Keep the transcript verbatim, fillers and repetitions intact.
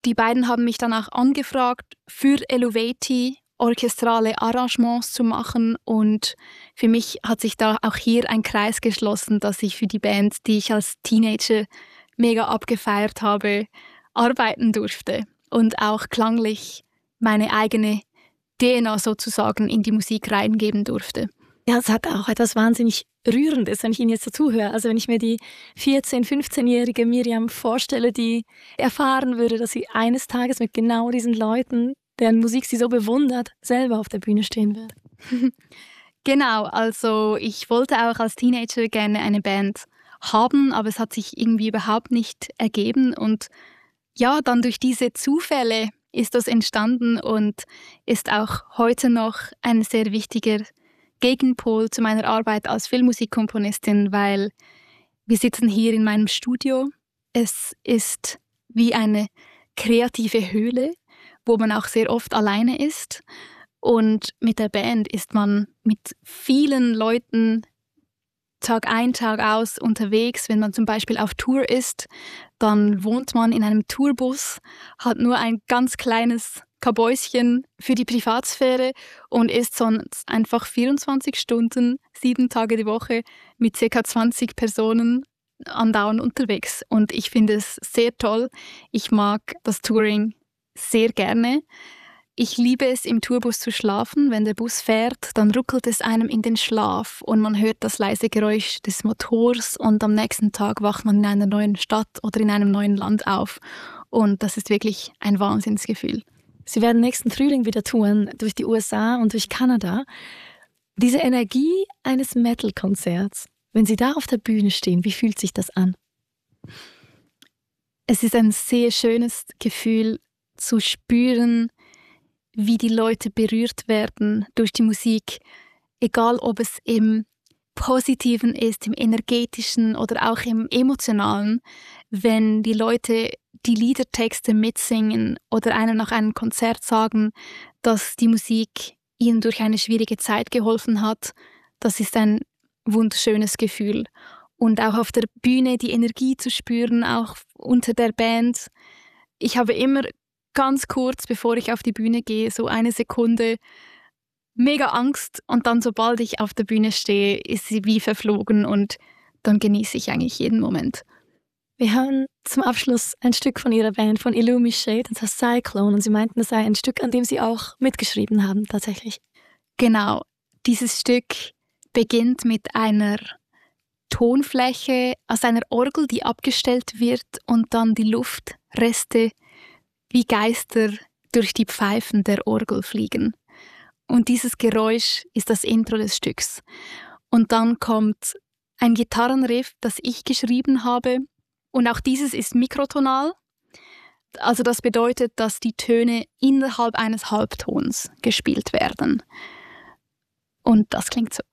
Die beiden haben mich dann auch angefragt, für Eluveitie orchestrale Arrangements zu machen, und für mich hat sich da auch hier ein Kreis geschlossen, dass ich für die Band, die ich als Teenager mega abgefeiert habe, arbeiten durfte und auch klanglich meine eigene D N A sozusagen in die Musik reingeben durfte. Ja, es hat auch etwas wahnsinnig Rührendes, wenn ich Ihnen jetzt dazu höre. Also wenn ich mir die vierzehn-, fünfzehnjährige Miriam vorstelle, die erfahren würde, dass sie eines Tages mit genau diesen Leuten, deren Musik sie so bewundert, selber auf der Bühne stehen wird. Genau, also ich wollte auch als Teenager gerne eine Band haben, aber es hat sich irgendwie überhaupt nicht ergeben. Und ja, dann durch diese Zufälle ist das entstanden und ist auch heute noch ein sehr wichtiger Gegenpol zu meiner Arbeit als Filmmusikkomponistin, weil wir sitzen hier in meinem Studio. Es ist wie eine kreative Höhle, wo man auch sehr oft alleine ist. Und mit der Band ist man mit vielen Leuten Tag ein, Tag aus unterwegs. Wenn man zum Beispiel auf Tour ist, dann wohnt man in einem Tourbus, hat nur ein ganz kleines Kabäuschen für die Privatsphäre und ist sonst einfach vierundzwanzig Stunden, sieben Tage die Woche mit ca. zwanzig Personen andauernd unterwegs. Und ich finde es sehr toll. Ich mag das Touring sehr gerne. Ich liebe es, im Tourbus zu schlafen. Wenn der Bus fährt, dann ruckelt es einem in den Schlaf und man hört das leise Geräusch des Motors und am nächsten Tag wacht man in einer neuen Stadt oder in einem neuen Land auf. Und das ist wirklich ein Wahnsinnsgefühl. Sie werden nächsten Frühling wieder touren durch die U S A und durch Kanada. Diese Energie eines Metal-Konzerts, wenn Sie da auf der Bühne stehen, wie fühlt sich das an? Es ist ein sehr schönes Gefühl zu spüren, wie die Leute berührt werden durch die Musik, egal ob es im Positiven ist, im Energetischen oder auch im Emotionalen, wenn die Leute die Liedertexte mitsingen oder einem nach einem Konzert sagen, dass die Musik ihnen durch eine schwierige Zeit geholfen hat. Das ist ein wunderschönes Gefühl. Und auch auf der Bühne die Energie zu spüren, auch unter der Band. Ich habe immer ganz kurz, bevor ich auf die Bühne gehe, so eine Sekunde mega Angst, und dann, sobald ich auf der Bühne stehe, ist sie wie verflogen und dann genieße ich eigentlich jeden Moment. Wir hören zum Abschluss ein Stück von Ihrer Band, von Illumi Shade, und das heißt Cyclone, und Sie meinten, das sei ein Stück, an dem Sie auch mitgeschrieben haben, tatsächlich. Genau, dieses Stück beginnt mit einer Tonfläche aus einer Orgel, die abgestellt wird und dann die Luftreste wie Geister durch die Pfeifen der Orgel fliegen. Und dieses Geräusch ist das Intro des Stücks. Und dann kommt ein Gitarrenriff, das ich geschrieben habe. Und auch dieses ist mikrotonal. Also das bedeutet, dass die Töne innerhalb eines Halbtons gespielt werden. Und das klingt so.